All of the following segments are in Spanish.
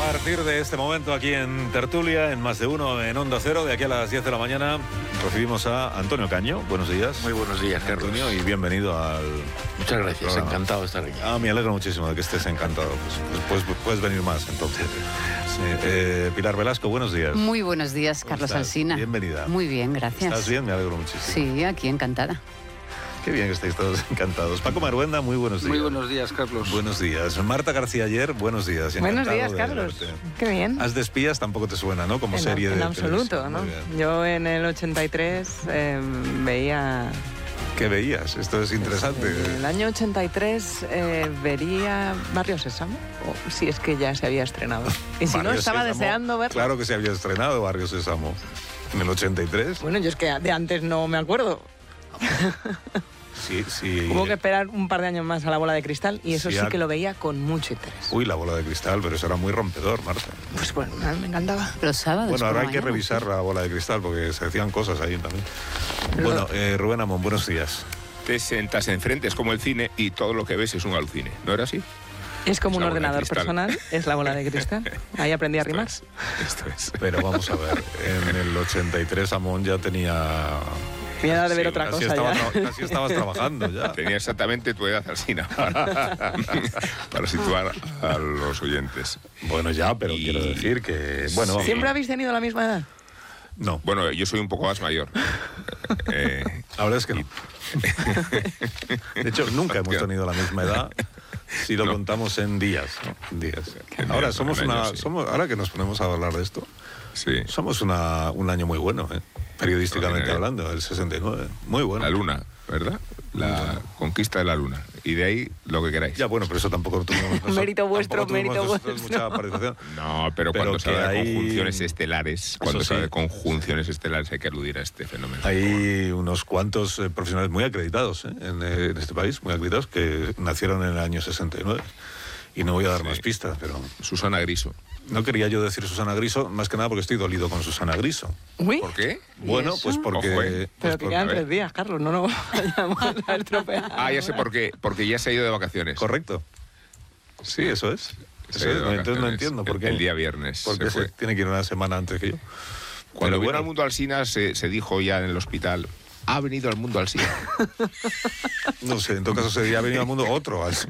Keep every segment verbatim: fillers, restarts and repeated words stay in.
partir de este momento aquí en Tertulia, en Más de Uno, en Onda Cero, de aquí a las diez de la mañana, recibimos a Antonio Caño. Buenos días. Muy buenos días, Carlos. Antonio, y bienvenido al... Muchas gracias, programa. Encantado de estar aquí. Ah, me alegro muchísimo de que estés encantado. Pues, pues, pues puedes venir más, entonces. Sí, eh, Pilar Velasco, buenos días. Muy buenos días, Carlos Alsina. Bienvenida. Muy bien, gracias. ¿Estás bien? Me alegro muchísimo. Sí, aquí encantada. Qué bien que estáis todos encantados. Paco Maruenda, muy buenos días. Muy buenos días, Carlos. Buenos días. Marta García Ayer, buenos días. Buenos días, Carlos. Qué bien. Haz de espías tampoco te suena, ¿no? Como en serie en de absoluto, ¿no? Yo en el ochenta y tres eh, veía... ¿Qué veías? Esto es interesante. En el año ochenta y tres eh, vería Barrio Sésamo, o si es que ya se había estrenado. Y si no, estaba Sésamo, deseando verlo. Claro que se había estrenado Barrio Sésamo. En el ochenta y tres. Bueno, yo es que de antes no me acuerdo. Sí, sí. Hubo que esperar un par de años más a La Bola de Cristal y eso sí, sí que lo veía con mucho interés. Uy, La Bola de Cristal, pero eso era muy rompedor, Marta. Pues bueno, me encantaba. Los sábados. Bueno, ahora hay mañana. que revisar La Bola de Cristal porque se decían cosas ahí también. Pero... Bueno, eh, Rubén Amón, buenos días. Te sentas enfrente, es como el cine y todo lo que ves es un alucine. ¿No era así? Es como es un ordenador personal, es La Bola de Cristal. Ahí aprendí a rimar. Esto es, esto es. Pero vamos a ver, en el ochenta y tres Amón ya tenía... Mi edad de ver sí, otra casi cosa estaba ya. Tra- casi estabas trabajando ya. Tenía exactamente tu edad, Alsina, para, para situar a los oyentes. Bueno, ya, pero Y- quiero decir que... Bueno, Sí. ¿Siempre habéis tenido la misma edad? no. Bueno, yo soy un poco más mayor. Eh, La verdad es que no. De hecho, nunca hemos tenido la misma edad si lo No. contamos en días. ¿no? En días. Que en Ahora, días, somos en una, años, sí. somos, ahora que nos ponemos a hablar de esto, sí, somos una, un año muy bueno, ¿eh? Periodísticamente Extraordinario. hablando, el sesenta y nueve. Muy bueno. la luna, ¿verdad? La conquista de la luna. Y de ahí lo que queráis. Ya, bueno, pero eso tampoco tuvimos nosotros- Mérito vuestro, tampoco tuvimos mérito nosotros vuestro. mucha participación. No, pero, Pero cuando se que habla de hay- conjunciones estelares, cuando Eso se habla sí. de conjunciones estelares hay que aludir a este fenómeno. Hay unos cuantos eh, profesionales muy acreditados ¿eh? en, eh, en este país, muy acreditados, que nacieron en el año sesenta y nueve. Y no voy a dar Sí. más pistas, pero... Susana Griso. No quería yo decir Susana Griso, más que nada porque estoy dolido con Susana Griso. Uy, ¿Por qué? Bueno, eso? pues porque... Ojo, ¿eh? pues pero que porque- quedan a ver. tres días, Carlos, no nos vayamos a estropear. Ah, ya sé por qué. Porque ya se ha ido de vacaciones. Correcto. Sí, eso es. Se Eso ha es. ido de No, entonces no vacaciones. entiendo por El- qué. El día viernes Porque se se fue. tiene que ir una semana antes que yo. Cuando Pero vino bueno. al mundo Alsina se, se dijo ya en el hospital, ha venido al mundo Alsina. No sé, en todo caso se ha venido al mundo otro. así.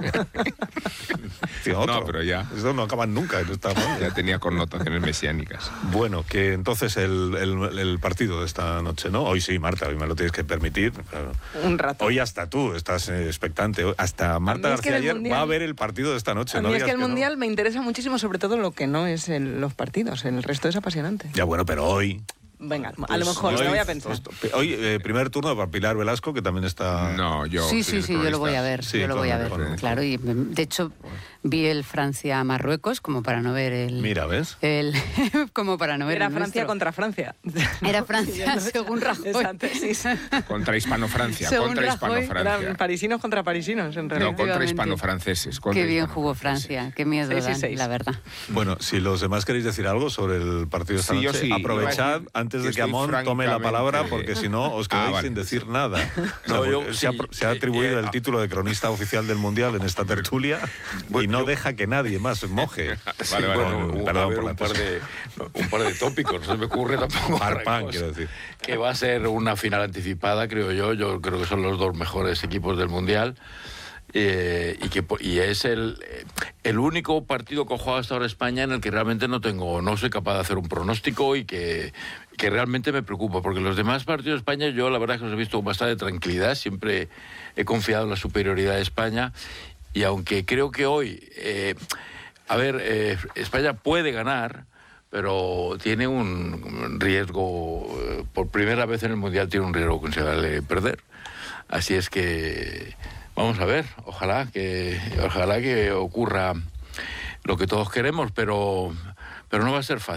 Sí, otro. No, pero ya. Esto no acaban nunca en esta Ya radio. tenía connotaciones mesiánicas. Bueno, que entonces el, el- el partido de esta noche, ¿no? Hoy sí, Marta, hoy me lo tienes que permitir. Claro. Un rato. Hoy hasta tú estás eh, expectante. Hasta Marta mí es que García el ayer Mundial- va a ver el partido de esta noche. A no mí es digas que el no. Mundial me interesa muchísimo, sobre todo lo que no es el- los partidos. El resto es apasionante. Ya bueno, pero hoy... Venga, a pues, lo mejor, hoy- lo voy a pensar. Hoy, eh, primer turno para Pilar Velasco, que también está... No, yo... Sí, soy sí, sí, yo lo voy a ver, Sí, yo lo con- voy a ver, con- claro. Y de hecho vi el Francia-Marruecos como para no ver el... Mira, ¿ves? el como para no ver Era el Francia nuestro. contra Francia. Era Francia según Rajoy. Exacto, sí, sí. Contra Hispano-Francia, Según contra Rajoy, Hispano-Francia. Eran parisinos contra parisinos, en No, realidad. contra Efectivamente. hispano-franceses. contra Qué bien hispano- jugó Francia, qué miedo Seis y dan, seis. la verdad. Bueno, si los demás queréis decir algo sobre el partido de esta Sí, yo noche, sí. aprovechad Iba a decir antes de que que estoy Amón tome la palabra, francamente- porque si no os quedáis Ah, vale. sin decir nada. No, No, yo porque se, ha, sí, se ha atribuido eh, el ah. título de cronista oficial del Mundial en esta tertulia y Bueno, no yo- deja que nadie más moje. Sí, Vale, vale, bueno, no, un, perdón a ver, por la un, par tos. de, un par de tópicos, no se me ocurre tampoco. Par otra pan, cosa. quiero decir. Que va a ser una final anticipada, creo yo. Yo creo que son los dos mejores equipos del Mundial. Eh, y que po- y es el, el único partido que ha jugado hasta ahora España en el que realmente no tengo no soy capaz de hacer un pronóstico y que, que realmente me preocupa, porque los demás partidos de España yo la verdad es que los he visto con bastante tranquilidad, siempre he confiado en la superioridad de España, y aunque creo que hoy eh, a ver, eh, España puede ganar, pero tiene un riesgo, eh, por primera vez en el Mundial tiene un riesgo considerable de perder. Así es que vamos a ver, ojalá que ojalá que ocurra lo que todos queremos, pero pero no va a ser fácil.